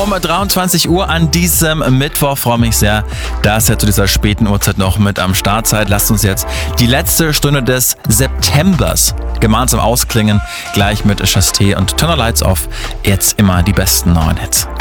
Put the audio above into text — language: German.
um 23 Uhr an diesem Mittwoch. Freue mich sehr, dass ihr zu dieser späten Uhrzeit noch mit am Start seid. Lasst uns jetzt die letzte Stunde des Septembers gemeinsam ausklingen. Gleich mit Chasté und Turn the Lights Off. Jetzt immer die besten neuen Hits.